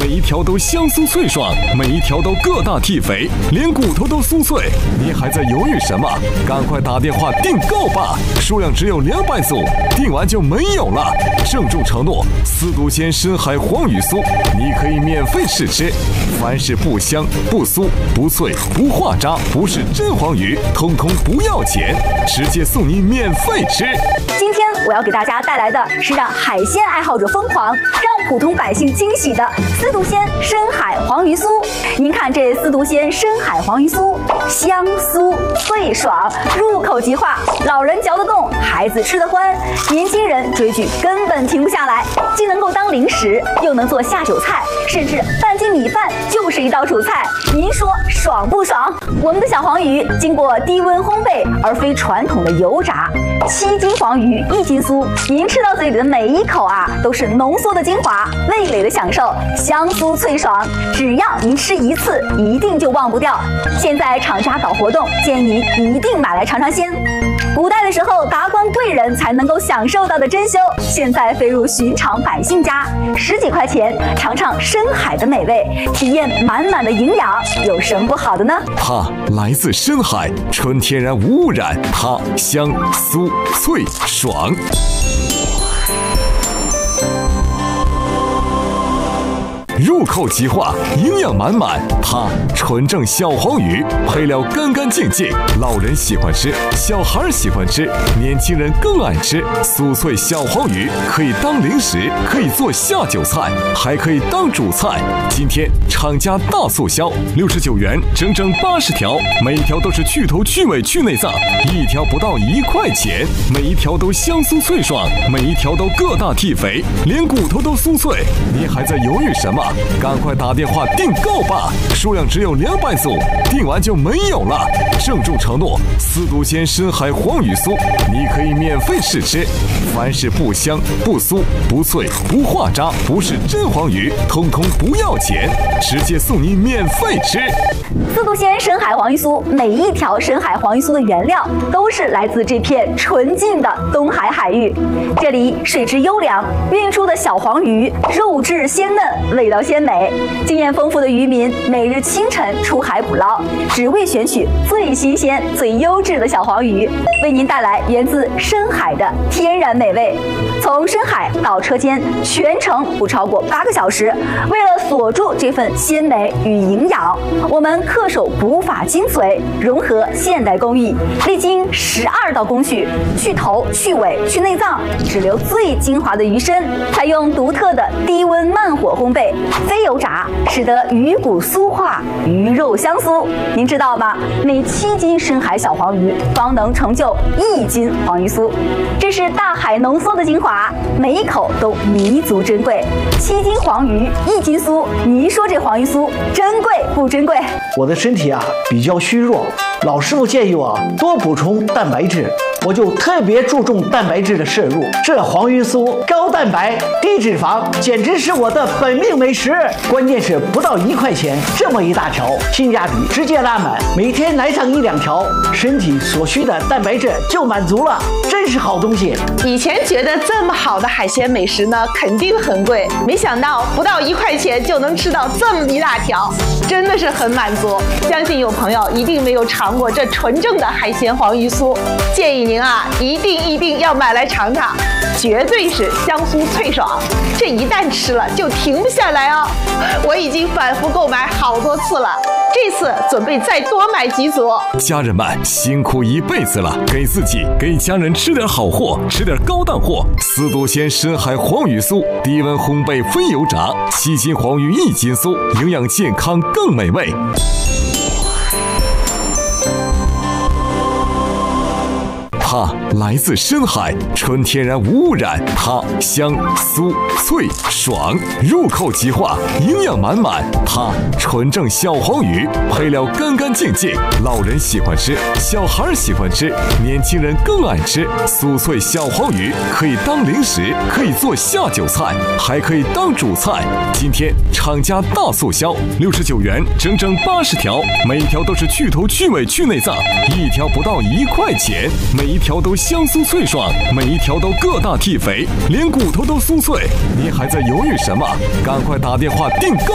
每一条都香酥脆爽，每一条都个大体肥，连骨头都酥脆。你还在犹豫什么？赶快打电话订购吧，数量只有200组，订完就没有了。郑重承诺，司都鲜深海黄鱼酥，你可以免费试吃。凡是不香、不酥、不脆、不化渣，不是真黄鱼，通通不要钱，直接送你免费吃。 今天我要给大家带来的是让海鲜爱好者疯狂，让普通百姓惊喜的司都鲜深海黄鱼酥。您看这司都鲜深海黄鱼酥，香酥脆爽，入口即化，老人嚼得动，孩子吃得欢，年轻人追剧根本停不下来，既能够当零食，又能做下酒菜，甚至半斤米饭就是一道主菜。您说爽不爽？我们的小黄鱼经过低温烘焙，而非传统的油炸。7斤黄鱼1斤酥，您吃到嘴里的每一口都是浓缩的精华，味蕾的享受，香酥脆爽。只要您吃一次，一定就忘不掉。现在厂家搞活动，建议您一定买来尝尝鲜。古代的时候，达官贵人才能够享受到的珍馐，现在飞入寻常百姓家，10几块钱尝尝深海的美味，体验满满的营养，有什么不好的呢？ 它来自深海，纯天然无污染，它香酥脆爽。入口即化，营养满满，它纯正小黄鱼，配料干干净净，老人喜欢吃，小孩喜欢吃，年轻人更爱吃。酥脆小黄鱼可以当零食，可以做下酒菜，还可以当主菜。今天厂家大促销，69元整整80条，每一条都是去头去尾去内脏，一条不到1块钱，每一条都香酥脆爽，每一条都个大体肥，连骨头都酥脆。你还在犹豫什么？赶快打电话订购吧，数量只有200组，订完就没有了。郑重承诺，司都鲜深海黄鱼酥，你可以免费试吃。凡是不香、不酥、不脆、不化渣，不是真黄鱼，通通不要钱，直接送你免费吃。 司都鲜深海黄鱼酥，每一条深海黄鱼酥的原料都是来自这片纯净的东海海域，这里水质优良，运出的小黄鱼肉质鲜嫩，味道鲜美。经验丰富的渔民每日清晨出海捕捞，只为选取最新鲜、最优质的小黄鱼，为您带来源自深海的天然美味。从深海到车间，全程不超过8个小时。为了锁住这份鲜美与营养，我们恪守捕法精髓，融合现代工艺，历经12道工序，去头、去尾、去内脏，只留最精华的鱼身。采用独特的低温慢火烘焙，非油炸，使得鱼骨酥化，鱼肉香酥。您知道吗？每7斤深海小黄鱼方能成就1斤黄鱼酥，这是大海浓缩的精华，每一口都弥足珍贵。7斤黄鱼1斤酥，您说这黄鱼酥珍贵不珍贵？ 我的身体比较虚弱，老师傅建议我多补充蛋白质，我就特别注重蛋白质的摄入。这黄鱼酥高蛋白低脂肪，简直是我的本命美食。关键是不到1块钱，这么一大条，性价比直接拉满。每天来上1、2条，身体所需的蛋白质就满足了，真是好东西。 以前觉得这么好的海鲜美食呢，肯定很贵，没想到不到1块钱就能吃到这么一大条，真的是很满足。相信有朋友一定没有尝过这纯正的海鲜黄鱼酥，建议您一定要买来尝尝，绝对是香酥脆爽，这一旦吃了就停不下来哦。我已经反复购买好多次了，这次准备再多买几组。 家人们辛苦一辈子了，给自己给家人吃点好货，吃点高档货。司都鲜深海黄鱼酥，低温烘焙非油炸，7斤黄鱼1斤酥，营养健康更美味。它来自深海，纯天然无污染，它香酥脆爽，入口即化，营养满满。它纯正小黄鱼，配料干干净净，老人喜欢吃，小孩喜欢吃，年轻人更爱吃。酥脆小黄鱼可以当零食，可以做下酒菜，还可以当主菜。今天厂家大促销，69元整整80条，每一条都是去头去尾去内脏，一条不到1块钱，每一条都香酥脆爽，每一条都个大体肥，连骨头都酥脆。你还在犹豫什么？赶快打电话订购